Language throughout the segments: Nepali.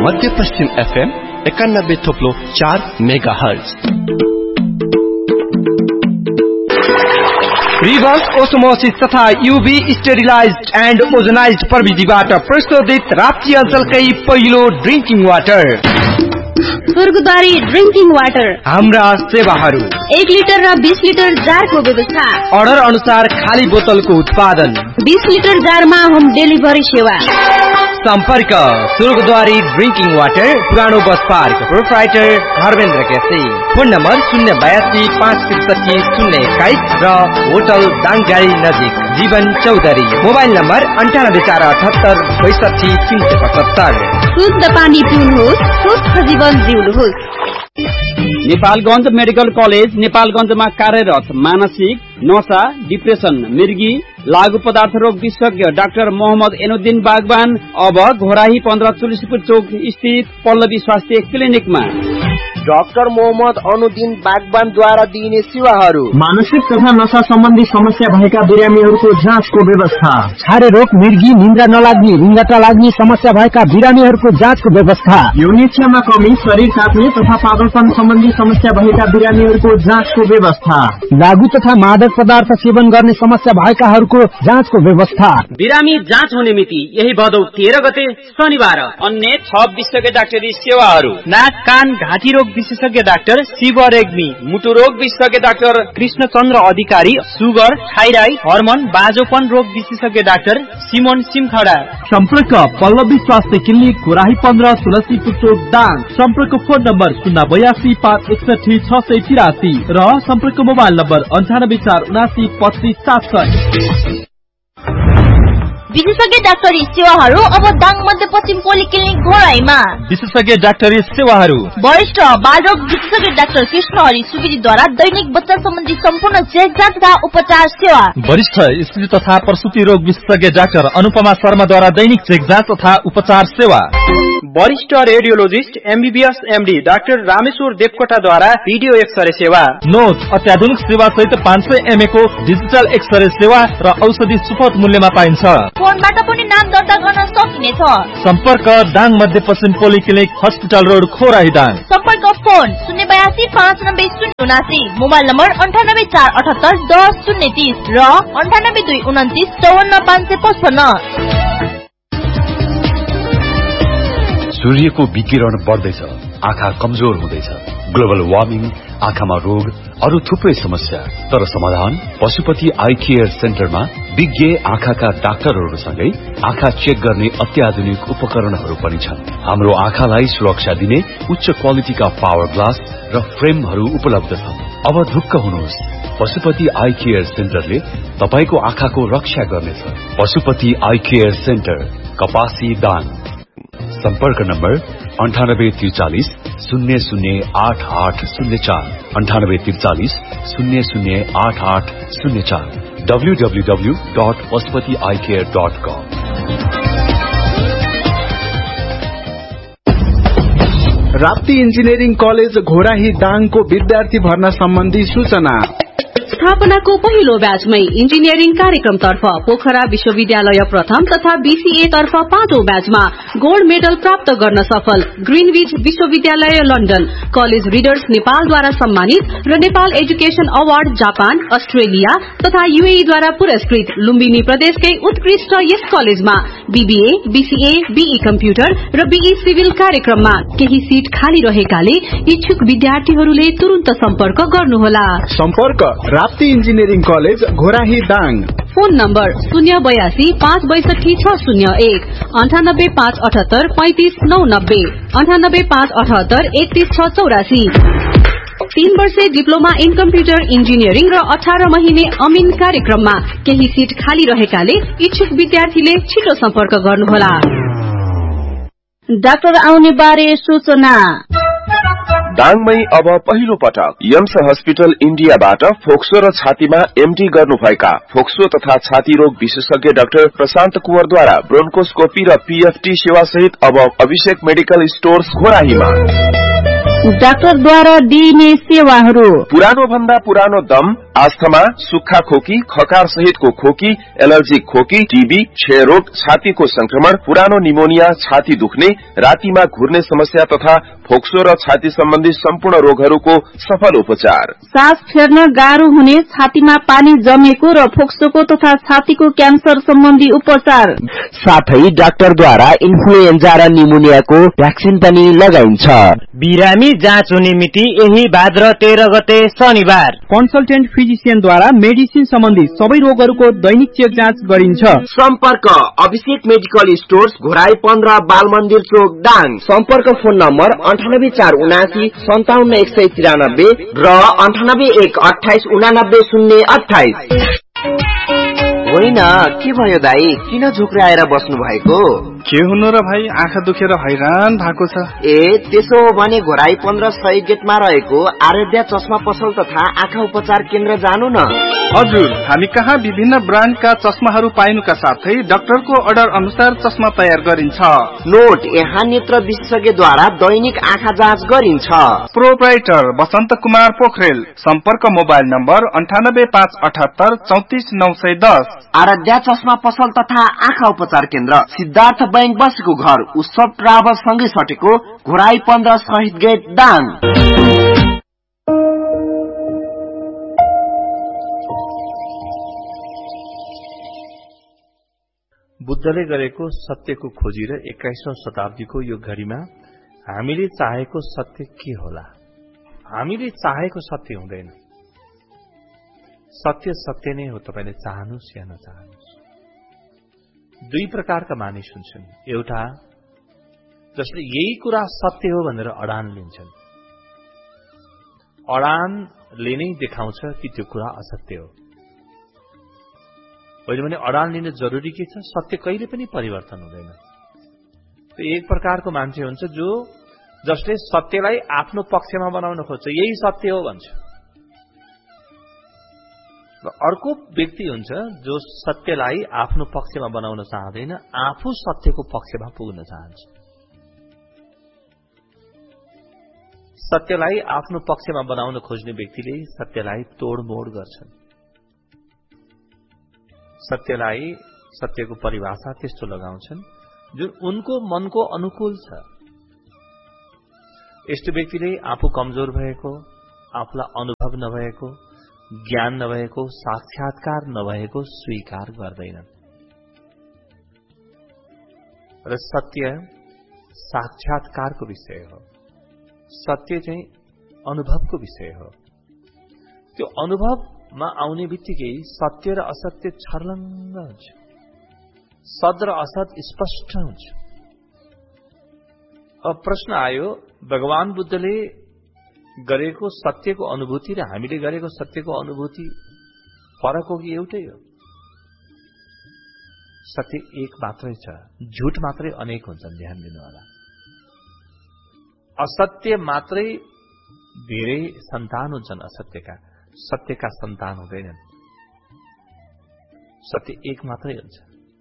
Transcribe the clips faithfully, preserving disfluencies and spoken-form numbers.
मध्यपश्चिम एफएम एकानब्बे थोप्लो चार मेगा हर्ज। रिभर्स ओस्मोसिस तथा यूभी स्टेरिलाइज्ड एन्ड ओजनाइज्ड प्रविधिबाट प्रशोधित राप्ती अञ्चलकै पहिलो ड्रिंकिङ वाटर स्वर्गद्वारी ड्रिंकिङ वाटर। हाम्रा सेवाहरू एक लिटर र बीस लिटर जारको व्यवस्था। अर्डर अनुसार खाली बोतलको उत्पादन। बीस लिटर जारमा होम डेलिभरी सेवा। सम्पर्क स्वर्गद्वारी ड्रिंकिङ वाटर, पुरानो bus park, proprietor Dharmendra KC. Phone number शून्य बयासी पाँच त्रिसठी शून्य एक्काइस र होटल दाङगाडी नजिक जीवन चौधरी। मोबाइल नम्बर अन्ठानब्बे चार अठहत्तर बैसठी तीन सय पचहत्तर। शुद्ध पानी पिउनुहोस्, स्वस्थ जीवन जिउनुहोस्। नेपालगञ्ज मेडिकल कलेज नेपालगञ्जमा कार्यरत मानसिक नशा, डिप्रेसन, मिर्गी, लागू पदार्थ रोग विशेषज्ञ डाक्टर मोहम्मद एनुद्दिन बागवान अब घोराही पन्ध्र तुलसीपुर चौक स्थित पल्लवी स्वास्थ्य क्लिनिकमा। डाक्टर मोहम्मद अनुद्दिन बागवानद्वारा दिइने सेवाहरू: मानसिक तथा नशा सम्बन्धी समस्या भएका बिरामीहरूको जाँचको व्यवस्था, छारे रोग, मिर्गी, निन्द्रा नलाग्ने, रिङ्गटा लाग्ने समस्या भएका बिरामीहरूको जाँचको व्यवस्था, यौनिच्छामा कमी, शरीर काट्ने तथा पागलपन सम्बन्धी समस्या भएका बिरामीहरूको जाँचको व्यवस्था, लागू तथा मादक पदार्थ सेवन गर्ने समस्या भएकाहरूको जाँचको व्यवस्था। बिरामी जाँच हुने मिति यही भदौ तेह्र गते शनिबार। अन्य छ विशेषज्ञ डाक्टरी सेवाहरू: नाक कान घाँटी रोग विशेषज्ञ डाक्टर शिव रेग्मी, मुटु रोग विशेषज्ञ डाक्टर कृष्णचन्द्र अधिकारी, सुगर, थाइराइड, हर्मोन, बाजोपन रोग विशेषज्ञ डाक्टर सिमोन सिमखडा। सम्पर्क पल्लवी स्वास्थ्य क्लिनिक, घोराही पन्ध्र तुलसीपुर चौक दाङ। सम्पर्क फोन नम्बर शून्य बयासी पाँच एकसठी छ सय तिरासी र सम्पर्क मोबाइल नम्बर अन्ठानब्बे चार उनासी पच्चिस सात सय। विशेषज्ञ डाक्टरी सेवाहरू अब दाङ मध्यपश्चिम पोलिक्लिनिक घोराईमा। विशेषज्ञ डाक्टरी सेवाहरू: वरिष्ठ बालरोग विशेषज्ञ डाक्टर कृष्ण हरि सुवेदीद्वारा दैनिक बच्चा सम्बन्धी सम्पूर्ण चेक जाँच तथा उपचार सेवा। वरिष्ठ स्त्री तथा प्रसूति रोग विशेषज्ञ डाक्टर अनुपमा शर्माद्वारा दैनिक चेक जाँच तथा उपचार सेवा। वरिष्ठ radiologist MBBS MD doctor Rameshwar देवकोटाद्वारा video x-ray सेवा। नोट अत्याधुनिक सेवा सहित पाँच सय एमए को डिजिटल एक्सरे सेवा र औषधि सुपथ मूल्यमा पाइन्छ। फोनबाट पनि नाम दर्ता गर्न सकिनेछ। सम्पर्क दाङ मध्यपश्चिम पोलिक्लिनिक, हस्पिटल रोड, खोराही दाङ। सम्पर्क फोन शून्य बयासी पाँच नब्बे शून्य उनासी, मोबाइल नम्बर अन्ठानब्बे चार अठहत्तर दस शून्य तीस र अन्ठानब्बे दुई उन्तिस चौवन्न पाँच सय पचपन्न। सूर्यको विकिरण बढ्दैछ, आँखा कमजोर हुँदैछ, ग्लोबल वार्मिङ, आँखामा रोग, अरू थुप्रै समस्या। तर समाधान पशुपति आई केयर सेन्टरमा विज्ञ आँखाका डाक्टरहरूसँगै आँखा चेक गर्ने अत्याधुनिक उपकरणहरू पनि छन्। हाम्रो आँखालाई सुरक्षा दिने उच्च क्वालिटीका पावर ग्लास र फ्रेमहरू उपलब्ध छन्। अब ढुक्क हुनुहोस्, पशुपति आई केयर सेन्टरले तपाईको आँखाको रक्षा गर्नेछ। पशुपति आई केयर सेन्टर, कपासी दाङ। सम्पर्क नम्बर अन्ठानब्बे त्रिचालिस शून्य शून्य आठ आठ शून्य चार, अन्ठानब्बे त्रिचालिस शून्य शून्य आठ आठ शून्य चार, W W W dot Pashupati I care dot com. Rapti engineering college Ghorahi दाङको विद्यार्थी भर्ना सम्बन्धी सूचना। स्थापनाको पहिलो ब्याचमै इन्जिनियरिङ कार्यक्रमतर्फ पोखरा विश्वविद्यालय प्रथम तथा बीसीए तर्फ पाँचौं ब्याचमा गोल्ड मेडल प्राप्त गर्न सफल ग्रीनविच विश्वविद्यालय लन्डन, कलेज रिडर्स नेपालद्वारा सम्मानित र Nepal education award Japan, Australia तथा यूएईद्वारा पुरस्कृत लुम्बिनी प्रदेशकै उत्कृष्ट यस कलेजमा बीबीए, बीसीए, बीई कम्प्युटर र बीई सिभिल कार्यक्रममा केही सीट खाली रहेकाले इच्छुक विद्यार्थीहरूले तुरन्त सम्पर्क गर्नुहोला। सम्पर्क Rapti engineering college Ghorahi Dang. Phone number शून्य बयासी पाँच बैसठी छ शून्य एक, अन्ठानब्बे पाँच अठहत्तर पैंतिस नौ नब्बे, अन्ठानब्बे पाँच अठहत्तर एकतीस छ चौरासी। तीन वर्षे डिप्लोमा इन कम्प्युटर इन्जिनियरिङ र अठार महिने अमिन कार्यक्रममा केही सीट खाली रहेकाले इच्छुक विद्यार्थीले छिटो सम्पर्क गर्नुहोला। डाक्टर आउने बारे सूचना। दाङमै अब पहिलो पटक यम्स हस्पिटल इन्डियाबाट फोक्सो र छातीमा एमडी गर्नुभएका फोक्सो तथा छाती रोग विशेषज्ञ डाक्टर प्रशान्त कुँवरद्वारा ब्रोन्कोस्कोपी र पीएफटी सेवा सहित अब अभिषेक मेडिकल स्टोर्स घोराहीमा। डाक्टरद्वारा दिइने सेवाहरू: पुरानो भन्दा पुरानो दम, आस्थमा, सुक्खा खोकी, खकार सहितको खोकी, एलर्जिक खोकी, टीबी, क्षयरोग, छातीको संक्रमण, पुरानो निमोनिया, छाती दुख्ने, रातिमा घुर्ने समस्या तथा फोक्सो र छाती सम्बन्धी सम्पूर्ण रोगहरूको सफल उपचार। सास फेर्न गाह्रो हुने, छातीमा पानी जमेको र फोक्सोको तथा छातीको क्यान्सर सम्बन्धी उपचार। साथै डाक्टरद्वारा इन्फ्लुएन्जा र निमोनियाको भ्याक्सिन पनि लगाइन्छ। बिरामी जाँच हुने मिति यही भाद्र तेह्र गते शनिबार। कन्सल्टेन्ट फिजिसियनद्वारा मेडिसिन सम्बन्धी सबै रोगहरूको दैनिक चेक जाँच गरिन्छ। सम्पर्क अभिषेक मेडिकल स्टोर्स, घोराई पन्ध्र, बाल मन्दिर चोक, दाङ। सम्पर्क फोन नम्बर अन्ठानब्बे चार उनासी सन्ताउन्न एक सय तिरानब्बे र अन्ठानब्बे एक अठाइस उनानब्बे शून्य अठाइस। होइन, के भयो दाई, किन झुक्राएर बस्नु भएको? के हुनु र भाइ, आँखा दुखेर हैरान भएको छ। ए त्यसो हो भने घोराई पन्ध्र सय गेटमा रहेको आराध्या चस्मा पसल तथा आँखा उपचार केन्द्र जानु न। हजुर, हामी कहाँ विभिन्न ब्रान्डका चस्माहरू पाइनुका साथै डाक्टरको अर्डर अनुसार चस्मा तयार गरिन्छ। नोट, यहाँ नेत्र विशेषज्ञद्वारा दैनिक आँखा जाँच गरिन्छ। प्रोप्राइटर बसन्त कुमार पोखरेल। सम्पर्क मोबाइल नम्बर अन्ठानब्बे पाँच अठहत्तर चौतिस नौ सय दस। आराध्या चस्मा पसल तथा आँखा उपचार केन्द्र, सिद्धार्थ बैंक बसेको घर, उत्सव ट्राभल सँगै सटेको, घोराई पन्ध्र शहीद गेट, दाङ। बुद्धले गरेको सत्यको खोजी र एक्काइसौं शताब्दीको यो घडीमा हामीले चाहेको सत्य के होला? हामीले चाहेको सत्य हुँदैन। सत्य सत्य नै हो, तपाईले चाहनुस् या नचाहनुस्। दुई प्रकारका मानिस हुन्छन्। एउटा जसले यही कुरा सत्य हो भनेर अडान लिन्छन्। अडानले नै देखाउँछ कि त्यो कुरा असत्य हो। होइन भने अडान लिन जरुरी के छ? सत्य कहिले पनि परिवर्तन हुँदैन। त्यो एक प्रकारको मान्छे हुन्छ जो जसले सत्यलाई आफ्नो पक्षमा बनाउन खोज्छ, यही सत्य हो भन्छ। र अर्को व्यक्ति हुन्छ जो सत्यलाई आफ्नो पक्षमा बनाउन चाहँदैन, आफू सत्यको पक्षमा पुग्न चाहन्छ। सत्यलाई आफ्नो पक्षमा बनाउन खोज्ने व्यक्तिले सत्यलाई तोडमोड गर्छन्। सत्यलाई सत्यको परिभाषा त्यस्तो लगाउँछन् जुन उनको मनको अनुकूल छ। यस्तो व्यक्तिले आफू कमजोर भएको, आफूलाई अनुभव नभएको, ज्ञान नभएको, साक्षात्कार नभएको स्वीकार गर्दैनन्। र सत्य साक्षात्कारको विषय हो। सत्य चाहिँ अनुभवको विषय हो। त्यो अनुभवमा आउने बित्तिकै सत्य र असत्य छर्लङ्ग हुन्छ। सद र असत स्पष्ट हुन्छ। अब प्रश्न आयो, भगवान बुद्धले गरेको सत्यको अनुभूति र हामीले गरेको सत्यको अनुभूति फरक हो कि एउटै हो? सत्य एक मात्रै छ, झुट मात्रै अनेक हुन्छन्। ध्यान दिनु होला। असत्य मात्रै धेरै सन्तान हुन्छन् असत्यका, सत्यका सन्तान हुँदैनन्। सत्य एक मात्रै हुन्छ।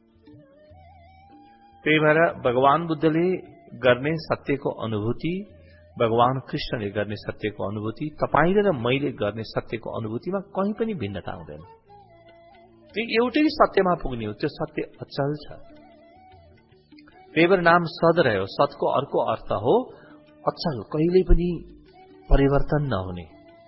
त्यही भएर भगवान बुद्धले गर्ने सत्यको अनुभूति, भगवान कृष्णले गर्ने सत्यको अनुभूति, तपाईले र मैले गर्ने सत्यको अनुभूतिमा कहीँ पनि भिन्नता हुँदैन। त्यो एउटै सत्यमा पुग्ने हो। त्यो सत्य अचल छ। त्यही भएर नाम सद रह्यो। सदको अर्को अर्थ हो अचल, कहिल्यै पनि परिवर्तन नहुने,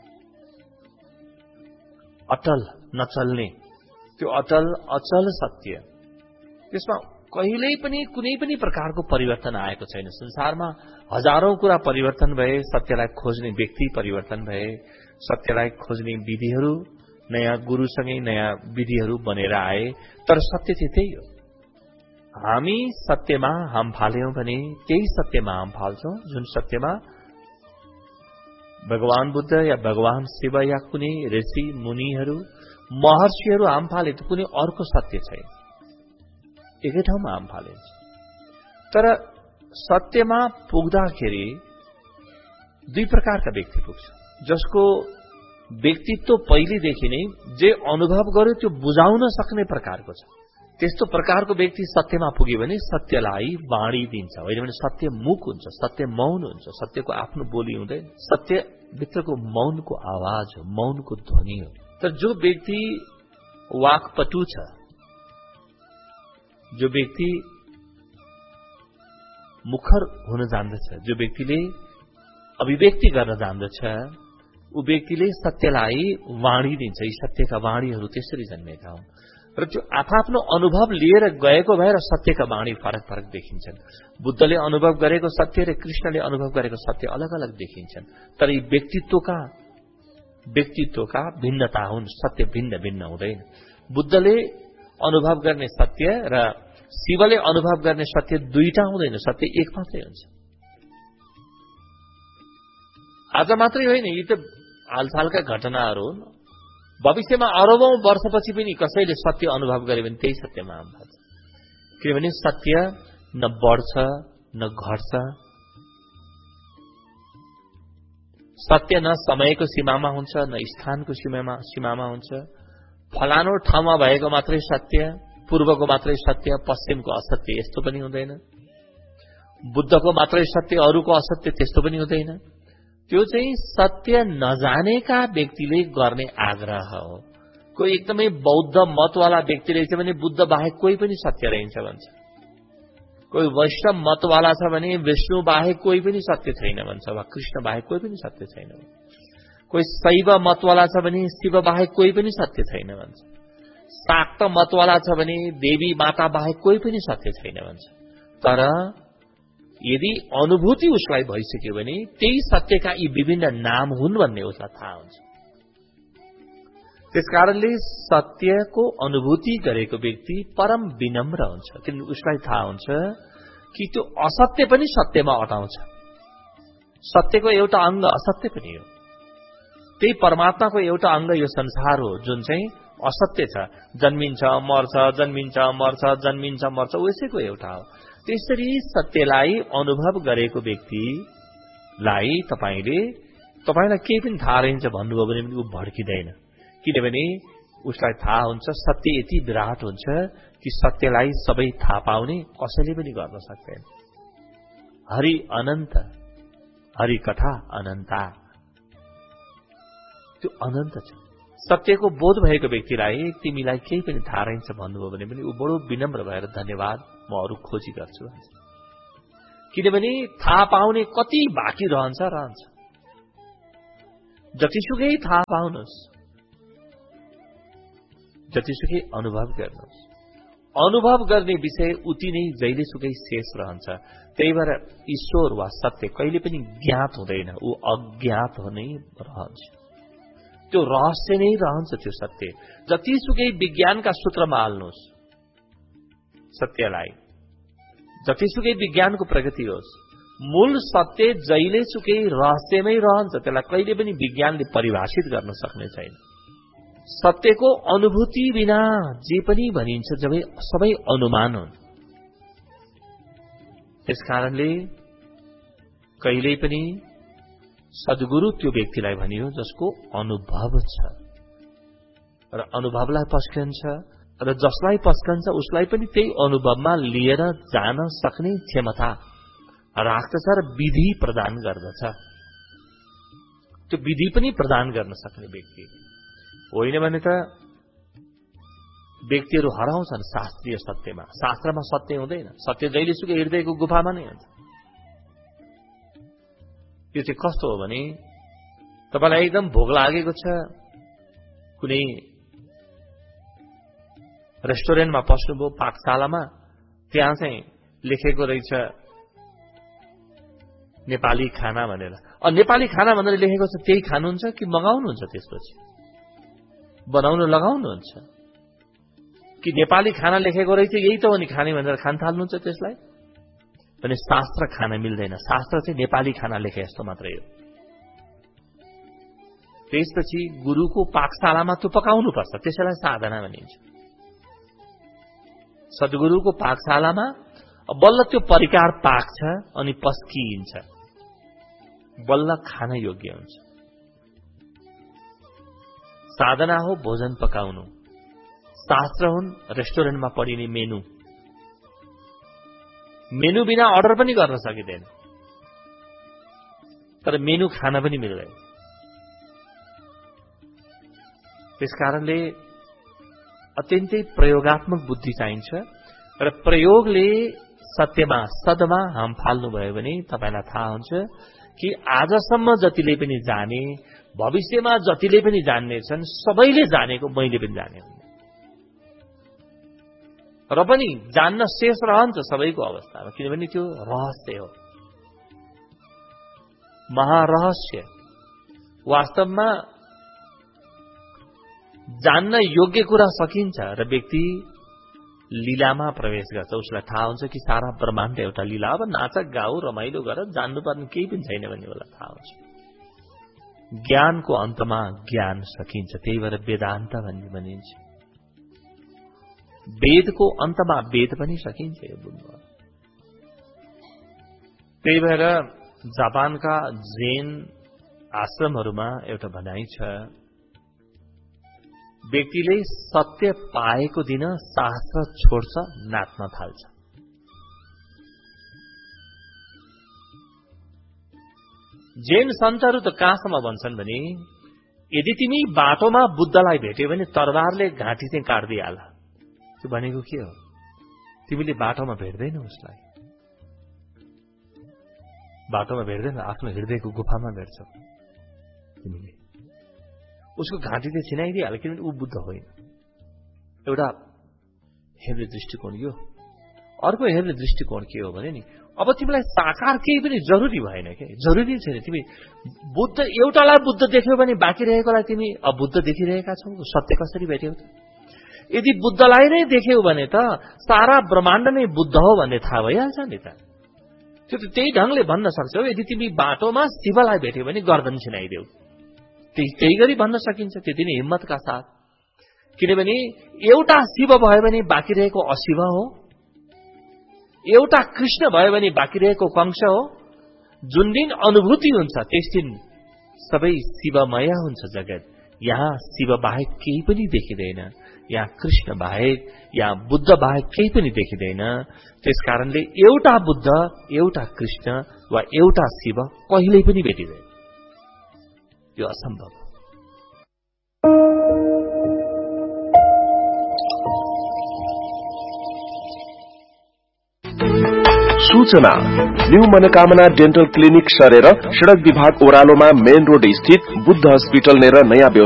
अटल, नचल्ने। त्यो अटल अचल सत्य, त्यसमा कहिल्यै पनि कुनै पनि प्रकारको परिवर्तन आएको छैन। संसारमा हजारौं कुरा परिवर्तन भए, सत्यलाई खोज्ने व्यक्ति परिवर्तन भए, सत्यलाई खोज्ने विधिहरू, नयाँ गुरुसँगै नयाँ विधिहरू बनेर आए, तर सत्य चाहिँ त्यही हो। हामी सत्यमा हाम फाल्यौं भने त्यही सत्यमा हाम फाल्छौं जुन सत्यमा भगवान बुद्ध या भगवान शिव या कुनै ऋषि मुनिहरू महर्षिहरू हाम फाले, त कुनै अर्को सत्य छैन। एकै ठाउँमा हाम फालिन्छ। तर सत्यमा पुग्दाखेरि दुई प्रकारका व्यक्ति पुग्छ। जसको व्यक्तित्व पहिलेदेखि नै जे अनुभव गर्यो त्यो बुझाउन सक्ने प्रकारको छ, त्यस्तो प्रकारको व्यक्ति सत्यमा पुग्यो भने सत्यलाई बाँडिदिन्छ। होइन भने सत्य मुख हुन्छ, सत्य मौन हुन्छ। सत्यको आफ्नो बोली हुँदैन। सत्य भित्रको मौनको आवाज हो, मौनको ध्वनि हो। तर जो व्यक्ति वाक्पटु छ, जो व्यक्ति मुखर हुन जान्दछ, जो व्यक्तिले अभिव्यक्ति गर्न जान्दछ, ऊ व्यक्तिले सत्यलाई वाणी दिन्छ। यी सत्यका वाणीहरू त्यसरी जन्मेका हुन् र त्यो आफ्नो अनुभव लिएर गएको भएर सत्यका वाणी फरक फरक देखिन्छन्। बुद्धले अनुभव गरेको सत्य र कृष्णले अनुभव गरेको सत्य अलग अलग देखिन्छन्, तर यी व्यक्तित्वका व्यक्तित्वका भिन्नता हुन्। सत्य भिन्न भिन्न हुँदैन। बुद्धले अनुभव गर्ने सत्य र शिवले अनुभव गर्ने सत्य दुईटा हुँदैन, सत्य एक मात्रै हुन्छ। आज मात्रै होइन, यी त हालसालका घटनाहरू हुन्। भविष्यमा अरबौं वर्षपछि पनि कसैले सत्य अनुभव गरे भने त्यही सत्यमा आउँछ। किनभने सत्य न बढ्छ न घट्छ। सत्य न समयको सीमामा हुन्छ न स्थानको सीमामा सीमामा हुन्छ। फलानो ठाउँमा भएको मात्रै सत्य, पूर्वको मात्रै सत्य, पश्चिमको असत्य यस्तो पनि हुँदैन। बुद्धको मात्रै सत्य, अरूको असत्य त्यस्तो पनि हुँदैन। त्यो चाहिँ सत्य नजानेका व्यक्तिले गर्ने आग्रह हो। कोही एकदमै बौद्ध मतवाला व्यक्तिले छ भने बुद्ध बाहेक कोही पनि सत्य रहन्छ भन्छ। कोही वैष्णव मतवाला छ भने विष्णु बाहेक कोही पनि सत्य छैन भन्छ, वा कृष्ण बाहेक कोही पनि सत्य छैन। कोही शैव मतवाला छ भने शिव बाहेक कोही पनि सत्य छैन भन्छ। शाक्त मतवाला छ भने देवी माता बाहेक कोही पनि सत्य छैन भन्छ। तर यदि अनुभूति उसलाई भइसक्यो भने त्यही सत्यका यी विभिन्न नाम हुन् भन्ने उसलाई थाहा हुन्छ। त्यसकारणले सत्यको अनुभूति गरेको व्यक्ति परम विनम्र हुन्छ, किनभने उसलाई थाहा हुन्छ कि त्यो असत्य पनि सत्यमा अटाउँछ। सत्यको एउटा अंग असत्य पनि हो। त्यही परमात्माको एउटा अंग यो संसार हो, जुन चाहिँ असत्य छ। जन्मिन्छ मर्छ, जन्मिन्छ मर्छ, जन्मिन्छ मर्छ, उसैको एउटा हो। त्यसरी सत्यलाई अनुभव गरेको व्यक्तिलाई तपाईले तपाईलाई केही पनि थाहा रहन्छ भन्नुभयो भने पनि ऊ भड्किँदैन। किनभने उसलाई थाहा हुन्छ सत्य यति विराट हुन्छ कि सत्यलाई सबै थाहा पाउने कसैले पनि गर्न सक्दैन। हरि अनन्त, हरि कथा अनन्ता, त्यो अनन्त छ। सत्यको बोध भएको व्यक्तिलाई तिमीलाई केही पनि थाहा रहन्छ भन्नुभयो भने पनि ऊ बडो विनम्र भएर धन्यवाद, म अरू खोजी गर्छु भन्छ। किनभने थाहा पाउने कति बाँकी रहन्छ रहन्छ। जतिसुकै थाहा पाउनुहोस्, जतिसुकै अनुभव गर्नुहोस्, अनुभव गर्ने विषय उति नै जहिलेसुकै शेष रहन्छ। त्यही भएर ईश्वर वा सत्य कहिले पनि ज्ञात हुँदैन, ऊ अज्ञात नै रहन्छ। त्यो रहस्य नै रहन्छ। त्यो सत्य जतिसुकै विज्ञानका सूत्रमा हाल्नुहोस् सत्यलाई, जतिसुकै विज्ञानको प्रगति होस्, मूल सत्य जहिलेसुकै रहस्यमै रहन्छ। त्यसलाई कहिले पनि विज्ञानले परिभाषित गर्न सक्ने छैन। सत्यको अनुभूति बिना जे पनि भनिन्छ जब सबै अनुमान हुन्। त्यसकारणले कहिल्यै पनि सद्गुरु त्यो व्यक्तिलाई भनियो जसको अनुभव छ र अनुभवलाई पस्कन्छ र जसलाई पस्कन्छ उसलाई पनि त्यही अनुभवमा लिएर जान सक्ने क्षमता राख्दछ र विधि प्रदान गर्दछ। त्यो विधि पनि प्रदान गर्न सक्ने व्यक्ति होइन भने त व्यक्तिहरू हराउँछन् शास्त्रीय सत्यमा। शास्त्रमा सत्य हुँदैन। सत्य जहिलेसुकै हृदयको गुफामा नै हुन्छ। यो चाहिँ कस्तो हो भने तपाईलाई एकदम भोक लागेको छ, कुनै रेस्टुरेन्टमा पस्नुभयो, पाकशालामा, त्यहाँ चाहिँ लेखेको रहेछ नेपाली खाना भनेर। अब नेपाली खाना भनेर लेखेको छ, त्यही खानुहुन्छ कि मगाउनुहुन्छ? त्यसपछि बनाउन लगाउनुहुन्छ कि नेपाली खाना लेखेको रहेछ यही त हो नि खाने भनेर खान थाल्नुहुन्छ त्यसलाई? भने शास्त्र खान मिल्दैन। शास्त्र चाहिँ नेपाली खाना लेखे जस्तो मात्रै हो। त्यसपछि गुरुको पाकशालामा त्यो पकाउनुपर्छ, त्यसैलाई साधना भनिन्छ। सद्गुरुको पाकशालामा बल्ल त्यो परिकार पाक्छ अनि पस्किन्छ, बल्ल खान योग्य हुन्छ। साधना हो भोजन पकाउनु, शास्त्र हुन् रेस्टुरेन्टमा पढिने मेनु। मेनु बिना अर्डर पनि गर्न सकिँदैन, तर मेनु खान पनि मिल्दैन। त्यसकारणले अत्यन्तै प्रयोगात्मक बुद्धि चाहिन्छ र प्रयोगले सत्यमा सदमा हाम फाल्नुभयो भने तपाईलाई थाहा हुन्छ कि आजसम्म जतिले पनि जाने, भविष्यमा जतिले पनि जान्नेछन्, सबैले जानेको मैले पनि जाने हुँ र पनि जान्न शेष रहन्छ सबैको अवस्थामा, किनभने त्यो रहस्य हो, महारहस्य। वास्तवमा जान्न योग्य कुरा सकिन्छ र व्यक्ति लीलामा प्रवेश गर्छ, उसलाई थाहा हुन्छ कि सारा ब्रह्माण्ड एउटा लीला। अब नाच गाउ रमाइलो गर जान्नुपर्ने केही पनि छैन भन्ने बेला थाहा हुन्छ। ज्ञानको अन्तमा ज्ञान सकिन्छ, त्यही भएर वेदान्त भन्ने भनिन्छ। वेदको अन्तमा वेद पनि सकिन्छ यो बुझ्नु। त्यही भएर जापानका जैन आश्रमहरूमा एउटा भनाइ छ, व्यक्तिले सत्य पाएको दिन शास्त्र छोड्छ, नाच्न थाल्छ। जैन सन्तहरू त कहाँसम्म भन्छन् भने यदि तिमी बाटोमा बुद्धलाई भेट्यौ भने तरबारले घाँटी चाहिँ काट्दिहाल। त्यो भनेको के हो? तिमीले बाटोमा भेट्दैन उसलाई, बाटोमा भेट्दैन, आफ्नो हृदयको गुफामा भेट्छौ तिमीले। उसको घाँटी चाहिँ छिनाइदिइहाल्यो, किनभने ऊ बुद्ध होइन। एउटा हेर्ने दृष्टिकोण यो। अर्को हेर्ने दृष्टिकोण के हो भने नि, अब तिमीलाई साकार केही पनि जरुरी भएन के, जरुरी छैन। तिमी बुद्ध एउटालाई बुद्ध देख्यौ भने बाँकी रहेकोलाई तिमी अबुद्ध देखिरहेका छौ। सत्य कसरी भेट्यौ त? यदि बुद्धलाई नै देख्यौ भने त सारा ब्रह्माण्ड नै बुद्ध हो भन्ने थाहा भइहाल्छ नि त। त्यो त त्यही ढंगले भन्न सक्छौ। यदि तिमी बाटोमा शिवलाई भेट्यौ भने गर्दन छिनाइदेऊ, त्यही गरी भन्न सकिन्छ, त्यति नै हिम्मतका साथ। किनभने एउटा शिव भयो भने बाँकी रहेको अशिव हो, एउटा कृष्ण भयो भने बाँकी रहेको कंश हो। जुन दिन अनुभूति हुन्छ त्यस दिन सबै शिवमय हुन्छ जगत। यहाँ शिव बाहेक केही पनि देखिँदैन, यहाँ कृष्ण बाहेक, यहाँ बुद्ध बाहेक केही पनि देखिँदैन। त्यसकारणले एउटा बुद्ध, एउटा कृष्ण वा एउटा शिव कहिल्यै पनि भेटिँदैन, यो असम्भव हो। सूचना न्यू मनोकामना डेन्टल क्लिनिक सरेर सड़क विभाग ओह्रालोमा मेन रोड स्थित बुद्ध हस्पिटल नेर नयाँ